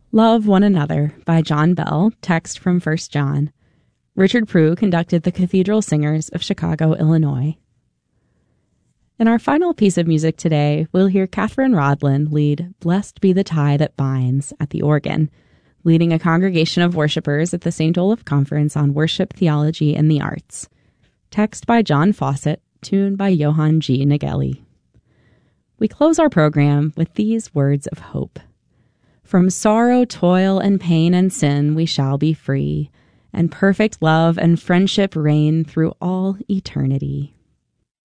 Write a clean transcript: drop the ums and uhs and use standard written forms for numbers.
Love One Another by John Bell, text from 1 John. Richard Prue conducted the Cathedral Singers of Chicago, Illinois. In our final piece of music today, we'll hear Catherine Rodlin lead Blessed Be the Tie That Binds at the organ, leading a congregation of worshipers at the St. Olaf Conference on Worship, Theology, and the Arts. Text by John Fawcett, tune by Johann G. Nageli. We close our program with these words of hope. From sorrow, toil, and pain and sin we shall be free, and perfect love and friendship reign through all eternity.